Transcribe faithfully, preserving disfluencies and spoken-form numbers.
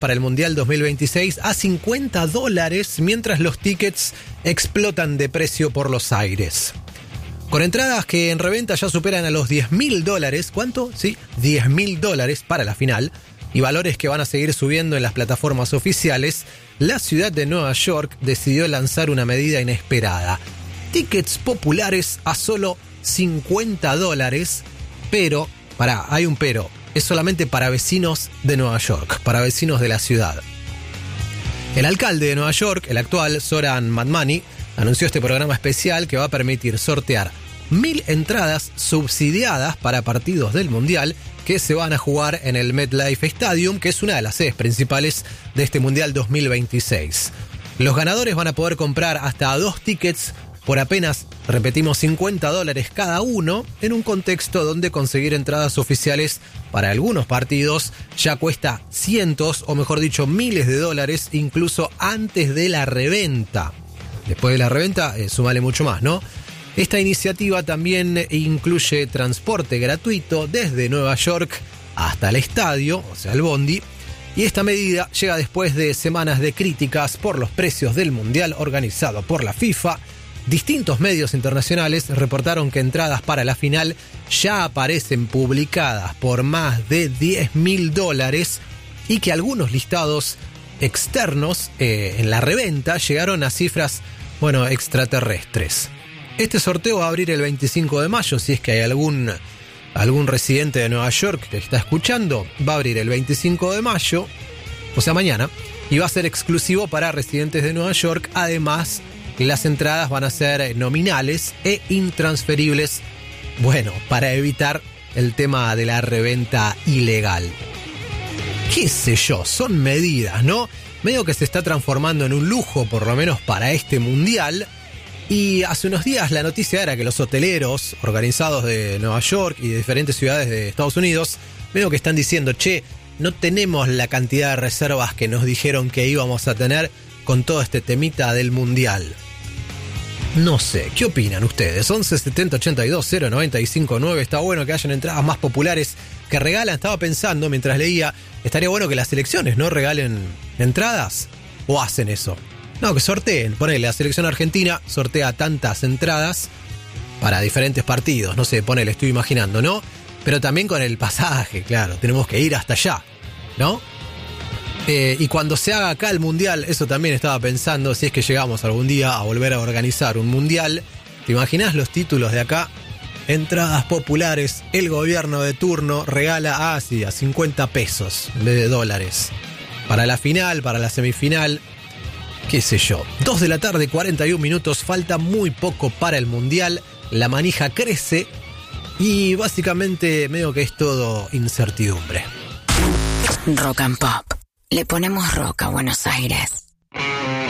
para el Mundial dos mil veintiséis a cincuenta dólares, mientras los tickets explotan de precio por los aires. Con entradas que en reventa ya superan a los diez mil dólares. ¿Cuánto? Sí, diez mil dólares para la final. Y valores que van a seguir subiendo en las plataformas oficiales, la ciudad de Nueva York decidió lanzar una medida inesperada. Tickets populares a solo cincuenta dólares, pero, pará, hay un pero, es solamente para vecinos de Nueva York, para vecinos de la ciudad. El alcalde de Nueva York, el actual Zoran Madmani, anunció este programa especial que va a permitir sortear mil entradas subsidiadas para partidos del Mundial que se van a jugar en el MetLife Stadium, que es una de las sedes principales de este Mundial dos mil veintiséis. Los ganadores van a poder comprar hasta dos tickets por apenas, repetimos, cincuenta dólares cada uno, en un contexto donde conseguir entradas oficiales para algunos partidos ya cuesta cientos, o mejor dicho, miles de dólares, incluso antes de la reventa. Después de la reventa, eh, súmale mucho más, ¿no? Esta iniciativa también incluye transporte gratuito desde Nueva York hasta el estadio, o sea, el Bondi, y esta medida llega después de semanas de críticas por los precios del Mundial organizado por la FIFA. Distintos medios internacionales reportaron que entradas para la final ya aparecen publicadas por más de diez mil dólares y que algunos listados externos eh, en la reventa llegaron a cifras, bueno, extraterrestres. Este sorteo va a abrir el veinticinco de mayo, si es que hay algún, algún residente de Nueva York que está escuchando, va a abrir el veinticinco de mayo, o sea, mañana, y va a ser exclusivo para residentes de Nueva York. Además, las entradas van a ser nominales e intransferibles, bueno, para evitar el tema de la reventa ilegal. Qué sé yo, son medidas, ¿no? Medio que se está transformando en un lujo, por lo menos para este Mundial. Y hace unos días la noticia era que los hoteleros organizados de Nueva York y de diferentes ciudades de Estados Unidos medio que están diciendo, che, no tenemos la cantidad de reservas que nos dijeron que íbamos a tener con todo este temita del Mundial. No sé, ¿qué opinan ustedes? once setenta ochenta y dos cero noventa y cinco nueve. Está bueno que hayan entradas más populares que regalan. Estaba pensando mientras leía, estaría bueno que las selecciones no regalen entradas, o hacen eso. No, que sorteen. Ponele, la selección argentina sortea tantas entradas para diferentes partidos. No sé, ponele, estoy imaginando, ¿no? Pero también con el pasaje, claro. Tenemos que ir hasta allá, ¿no? Eh, y cuando se haga acá el Mundial, eso también estaba pensando, si es que llegamos algún día a volver a organizar un Mundial, ¿te imaginás los títulos de acá? Entradas populares, el gobierno de turno regala ah, sí, a cincuenta pesos en vez de dólares. Para la final, para la semifinal, qué sé yo. dos de la tarde, cuarenta y un minutos, falta muy poco para el Mundial, la manija crece y básicamente medio que es todo incertidumbre. Rock and Pop. Le ponemos rock a Buenos Aires.